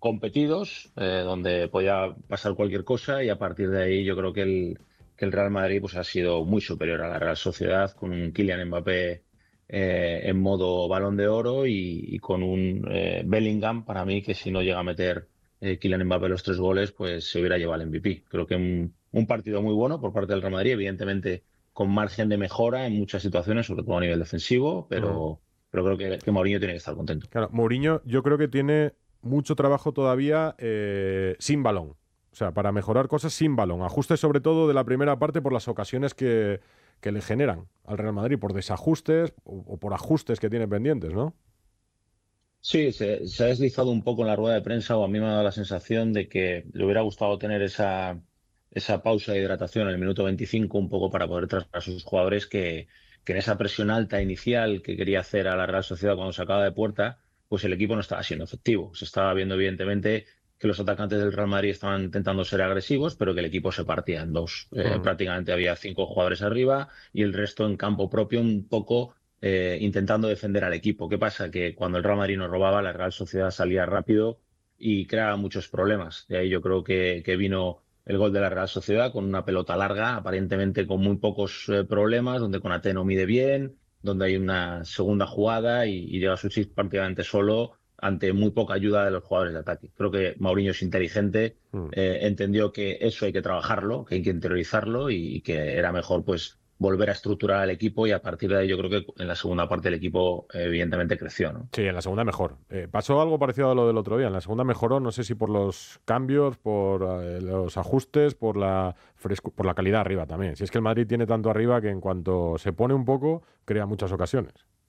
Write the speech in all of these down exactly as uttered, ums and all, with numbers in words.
competidos, eh, donde podía pasar cualquier cosa y a partir de ahí yo creo que el, que el Real Madrid pues, ha sido muy superior a la Real Sociedad con un Kylian Mbappé eh, en modo Balón de Oro y, y con un eh, Bellingham para mí que si no llega a meter eh, Kylian Mbappé los tres goles pues se hubiera llevado el M V P. Creo que un, un partido muy bueno por parte del Real Madrid, evidentemente con margen de mejora en muchas situaciones, sobre todo a nivel defensivo, Mm. pero, pero creo que, que Mourinho tiene que estar contento. Claro, Mourinho yo creo que tiene mucho trabajo todavía eh, sin balón. O sea, para mejorar cosas sin balón. Ajustes sobre todo de la primera parte por las ocasiones que, que le generan al Real Madrid, por desajustes o, o por ajustes que tiene pendientes, ¿no? Sí, se, se ha deslizado un poco en la rueda de prensa o a mí me ha dado la sensación de que le hubiera gustado tener esa, esa pausa de hidratación en el minuto veinticinco un poco para poder trasladar a sus jugadores que, que en esa presión alta inicial que quería hacer a la Real Sociedad cuando sacaba de puerta, pues el equipo no estaba siendo efectivo. Se estaba viendo evidentemente que los atacantes del Real Madrid estaban intentando ser agresivos, pero que el equipo se partía en dos. Eh, Mm. prácticamente había cinco jugadores arriba y el resto en campo propio un poco eh, intentando defender al equipo. ¿Qué pasa? Que cuando el Real Madrid nos robaba, la Real Sociedad salía rápido y creaba muchos problemas. De ahí yo creo que, que vino el gol de la Real Sociedad con una pelota larga, aparentemente con muy pocos eh, problemas, donde Konaté no mide bien, donde hay una segunda jugada y, y llega Suchis prácticamente solo ante muy poca ayuda de los jugadores de ataque. Creo que Mourinho es inteligente, Mm. eh, entendió que eso hay que trabajarlo, que hay que interiorizarlo y, y que era mejor pues volver a estructurar al equipo y a partir de ahí yo creo que en la segunda parte el equipo eh, evidentemente creció, ¿no? Sí, en la segunda mejor. Eh, pasó algo parecido a lo del otro día. En la segunda mejoró, no sé si por los cambios, por eh, los ajustes, por la fresco- por la calidad arriba también. Si es que el Madrid tiene tanto arriba que en cuanto se pone un poco, crea muchas ocasiones.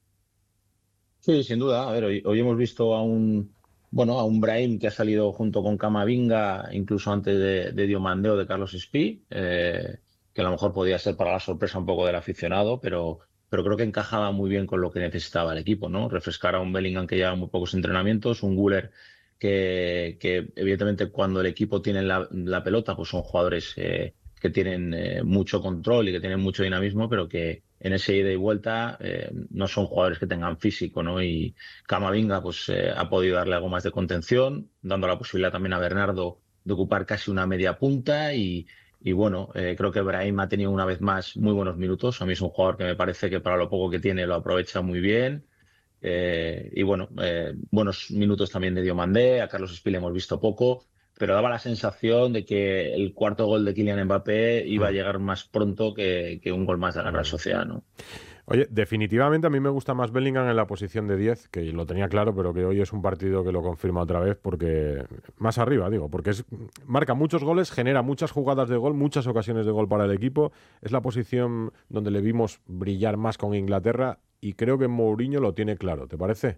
Sí, sin duda. A ver, hoy, hoy hemos visto a un, bueno, a un Brahim que ha salido junto con Camavinga, incluso antes de, de Diomande o de Carlos Espí, eh, que a lo mejor podía ser para la sorpresa un poco del aficionado, pero, pero creo que encajaba muy bien con lo que necesitaba el equipo, ¿no? Refrescar a un Bellingham que lleva muy pocos entrenamientos, un Güler que, que evidentemente cuando el equipo tiene la, la pelota, pues son jugadores eh, que tienen eh, mucho control y que tienen mucho dinamismo, pero que en ese ida y vuelta eh, no son jugadores que tengan físico, ¿no? Y Camavinga pues eh, ha podido darle algo más de contención, dando la posibilidad también a Bernardo de ocupar casi una media punta y, y bueno, eh, creo que Brahim ha tenido una vez más muy buenos minutos. A mí es un jugador que me parece que para lo poco que tiene lo aprovecha muy bien. Eh, y bueno, eh, buenos minutos también de Diomandé, a Carlos Espí le hemos visto poco, pero daba la sensación de que el cuarto gol de Kylian Mbappé iba a Mm. llegar más pronto que, que un gol más de la Real Mm. Sociedad, ¿no? Oye, definitivamente a mí me gusta más Bellingham en la posición de diez, que lo tenía claro, pero que hoy es un partido que lo confirma otra vez, porque más arriba, digo, porque es, marca muchos goles, genera muchas jugadas de gol, muchas ocasiones de gol para el equipo. Es la posición donde le vimos brillar más con Inglaterra y creo que Mourinho lo tiene claro, ¿te parece?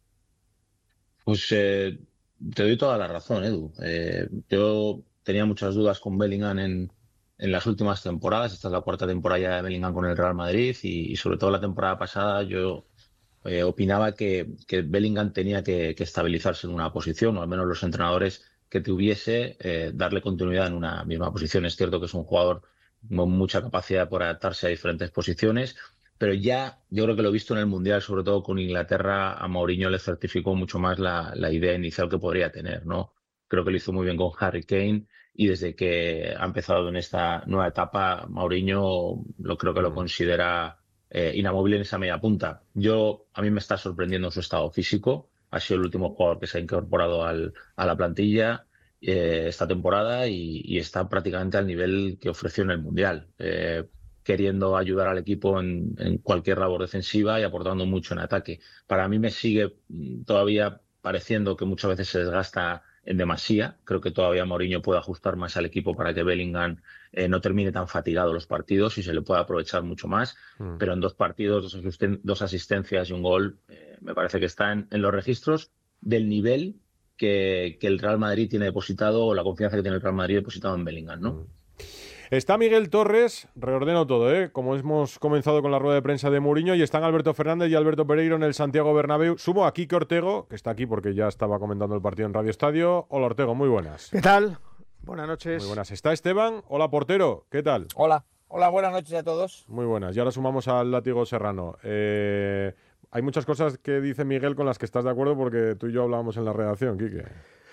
Pues eh, te doy toda la razón, Edu. Eh, yo tenía muchas dudas con Bellingham en, en las últimas temporadas. Esta es la cuarta temporada ya de Bellingham con el Real Madrid y, y sobre todo la temporada pasada yo eh, opinaba que, que Bellingham tenía que, que estabilizarse en una posición, o al menos los entrenadores que tuviese, eh, darle continuidad en una misma posición. Es cierto que es un jugador con mucha capacidad por adaptarse a diferentes posiciones, pero ya yo creo que lo he visto en el Mundial, sobre todo con Inglaterra, a Mourinho le certificó mucho más la, la idea inicial que podría tener, ¿no? Creo que lo hizo muy bien con Harry Kane y desde que ha empezado en esta nueva etapa, Mourinho lo creo que lo Mm. considera eh, inamovible en esa media punta. Yo, a mí me está sorprendiendo su estado físico. Ha sido el último jugador que se ha incorporado al, a la plantilla eh, esta temporada y, y está prácticamente al nivel que ofreció en el Mundial, eh, queriendo ayudar al equipo en, en cualquier labor defensiva y aportando mucho en ataque. Para mí me sigue mm, todavía pareciendo que muchas veces se desgasta en demasía. Creo que todavía Mourinho puede ajustar más al equipo para que Bellingham eh, no termine tan fatigado los partidos y se le pueda aprovechar mucho más, Mm. pero en dos partidos, dos, asisten- dos asistencias y un gol, eh, me parece que está en, en los registros del nivel que, que el Real Madrid tiene depositado, o la confianza que tiene el Real Madrid depositado en Bellingham, ¿no? Mm. Está Miguel Torres, reordeno todo, ¿eh? Como hemos comenzado con la rueda de prensa de Mourinho, y están Alberto Fernández y Alberto Pereiro en el Santiago Bernabéu. Sumo a Quique Ortego, que está aquí porque ya estaba comentando el partido en Radio Estadio. Hola Ortego, muy buenas. ¿Qué tal? Buenas Muy noches. buenas. Está Esteban. Hola portero, ¿qué tal? Hola, hola, buenas noches a todos. Muy buenas. Y ahora sumamos al látigo Serrano. Eh, hay muchas cosas que dice Miguel con las que estás de acuerdo porque tú y yo hablábamos en la redacción, Quique.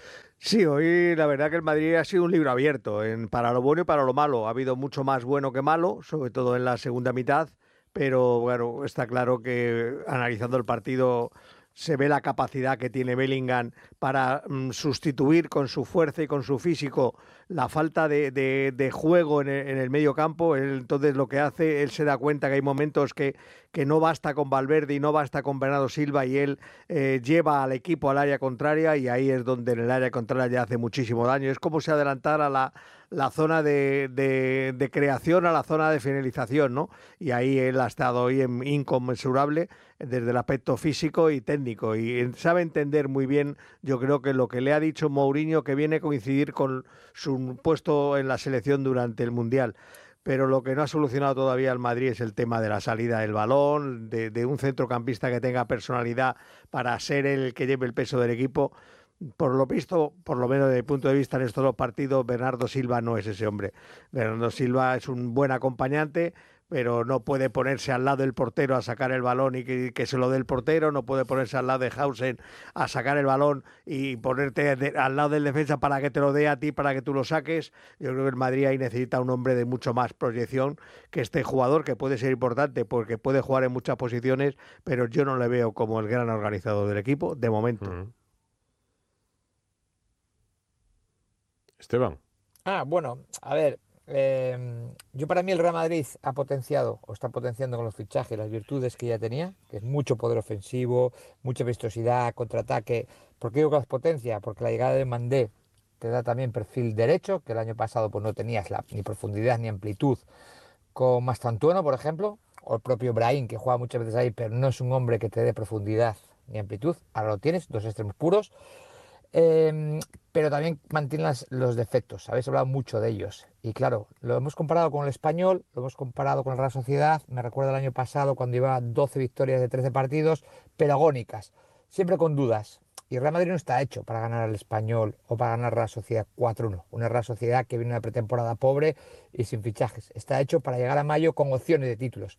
Sí, hoy la verdad que el Madrid ha sido un libro abierto, en, para lo bueno y para lo malo. Ha habido mucho más bueno que malo, sobre todo en la segunda mitad, pero bueno, está claro que analizando el partido se ve la capacidad que tiene Bellingham para mm, sustituir con su fuerza y con su físico la falta de, de- de juego en el, en el medio campo. Él, entonces lo que hace, él se da cuenta que hay momentos que, que no basta con Valverde y no basta con Bernardo Silva y él eh, lleva al equipo al área contraria y ahí es donde en el área contraria ya hace muchísimo daño. Es como si adelantara la, la zona de, de- de creación a la zona de finalización, ¿no? Y ahí él ha estado hoy en- inconmensurable desde el aspecto físico y técnico y sabe entender muy bien, yo creo que lo que le ha dicho Mourinho, que viene a coincidir con su puesto en la selección durante el Mundial. Pero lo que no ha solucionado todavía el Madrid es el tema de la salida del balón, de, de un centrocampista que tenga personalidad para ser el que lleve el peso del equipo. Por lo visto, por lo menos desde mi punto de vista en estos dos partidos, Bernardo Silva no es ese hombre. Bernardo Silva es un buen acompañante, pero no puede ponerse al lado del portero a sacar el balón y que, que se lo dé el portero, no puede ponerse al lado de Hausen a sacar el balón y ponerte de, al lado del defensa para que te lo dé a ti, para que tú lo saques. Yo creo que el Madrid ahí necesita un hombre de mucho más proyección que este jugador, que puede ser importante porque puede jugar en muchas posiciones, pero yo no le veo como el gran organizador del equipo, de momento. Mm. Esteban. Ah, bueno, a ver, eh, yo para mí el Real Madrid ha potenciado o está potenciando con los fichajes las virtudes que ya tenía, que es mucho poder ofensivo, mucha vistosidad, contraataque. ¿Por qué digo que las potencia? Porque la llegada de Mandé te da también perfil derecho, que el año pasado pues no tenías la, ni profundidad ni amplitud con Mastantuono, por ejemplo, o el propio Brahim, que juega muchas veces ahí, pero no es un hombre que te dé profundidad ni amplitud. Ahora lo tienes, dos extremos puros. Eh, pero también mantiene las- los defectos, habéis hablado mucho de ellos. Y claro, lo hemos comparado con el Español, lo hemos comparado con la Real Sociedad. Me recuerda el año pasado cuando iba doce victorias de trece partidos, pero agónicas, siempre con dudas. Y Real Madrid no está hecho para ganar al Español o para ganar Real Sociedad cuatro uno. Una Real Sociedad que viene una pretemporada pobre y sin fichajes. Está hecho para llegar a mayo con opciones de títulos.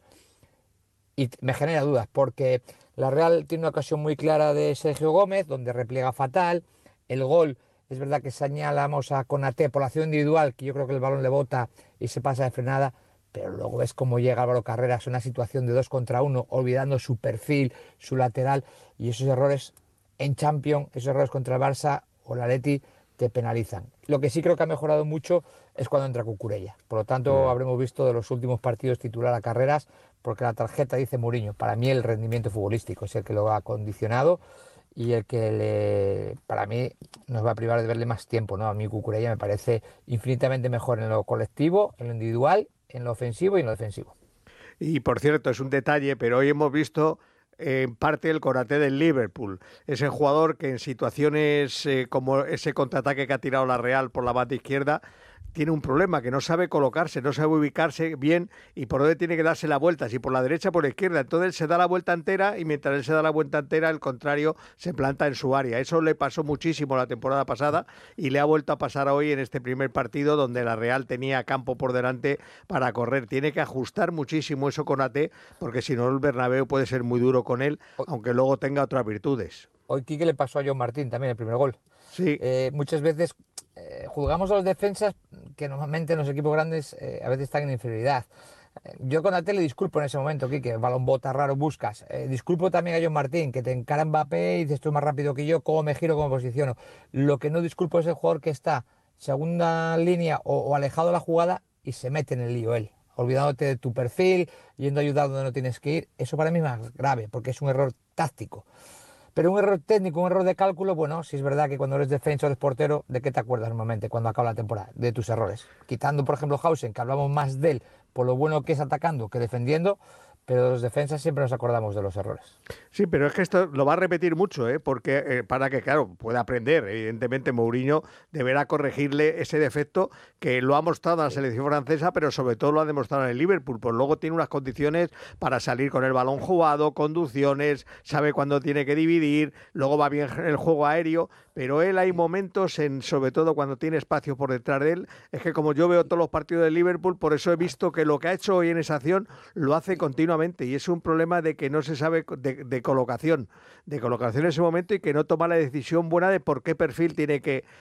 Y me genera dudas porque la Real tiene una ocasión muy clara de Sergio Gómez, donde repliega fatal. El gol, es verdad que señalamos a Konaté por la acción individual, que yo creo que el balón le bota y se pasa de frenada, pero luego ves cómo llega Álvaro Carreras a una situación de dos contra uno, olvidando su perfil, su lateral, y esos errores en Champions, esos errores contra el Barça o el Atleti te penalizan. Lo que sí creo que ha mejorado mucho es cuando entra Cucurella. Por lo tanto, Mm. habremos visto de los últimos partidos titular a Carreras, porque la tarjeta dice Mourinho. Para mí el rendimiento futbolístico es el que lo ha condicionado y el que le, para mí nos va a privar de verle más tiempo, ¿no? A mí Cucurella me parece infinitamente mejor en lo colectivo, en lo individual, en lo ofensivo y en lo defensivo. Y por cierto, es un detalle, pero hoy hemos visto eh, en parte el Konaté del Liverpool. Ese jugador que en situaciones eh, como ese contraataque que ha tirado la Real por la banda izquierda, tiene un problema, que no sabe colocarse, no sabe ubicarse bien y por dónde tiene que darse la vuelta, si por la derecha o por la izquierda. Entonces él se da la vuelta entera y mientras él se da la vuelta entera, el contrario se planta en su área. Eso le pasó muchísimo la temporada pasada y le ha vuelto a pasar hoy en este primer partido donde la Real tenía campo por delante para correr. Tiene que ajustar muchísimo eso con A T porque si no el Bernabéu puede ser muy duro con él, Hoy, aunque luego tenga otras virtudes. hoy Quique le pasó a John Martín también el primer gol. Sí, Eh, muchas veces eh, juzgamos a los defensas que normalmente en los equipos grandes eh, a veces están en inferioridad. Eh, Yo con Ate le disculpo en ese momento, Quique, balón bota raro buscas. Eh, disculpo también a John Martín, que te encara Mbappé y dices tú más rápido que yo, cómo me giro, cómo me posiciono. Lo que no disculpo es el jugador que está segunda línea o, o alejado de la jugada y se mete en el lío él, olvidándote de tu perfil, yendo a ayudar donde no tienes que ir. Eso para mí es más grave, porque es un error táctico. Pero un error técnico, un error de cálculo, bueno, si es verdad que cuando eres defensa o eres portero, ¿de qué te acuerdas normalmente cuando acaba la temporada? De tus errores. Quitando, por ejemplo, Hausen, que hablamos más de él por lo bueno que es atacando que defendiendo, pero de los defensas siempre nos acordamos de los errores. sí, pero es que esto lo va a repetir mucho, ¿eh? Porque eh, para que, claro, pueda aprender. Evidentemente, Mourinho deberá corregirle ese defecto que lo ha mostrado en la selección francesa, pero sobre todo lo ha demostrado en el Liverpool. Pues luego tiene unas condiciones para salir con el balón jugado, conducciones, sabe cuándo tiene que dividir, luego va bien el juego aéreo, pero él hay momentos, en, sobre todo cuando tiene espacio por detrás de él, es que como yo veo todos los partidos del Liverpool, por eso he visto que lo que ha hecho hoy en esa acción lo hace continuamente y es un problema de que no se sabe de, de colocación, de colocación en ese momento y que no toma la decisión buena de por qué perfil tiene que